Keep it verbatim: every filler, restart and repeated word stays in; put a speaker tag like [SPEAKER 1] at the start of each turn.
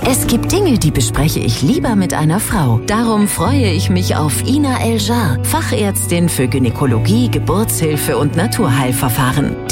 [SPEAKER 1] Es gibt Dinge, die bespreche ich lieber mit einer Frau. Darum freue ich mich auf Ina El-Jar, Fachärztin für Gynäkologie, Geburtshilfe und Naturheilverfahren.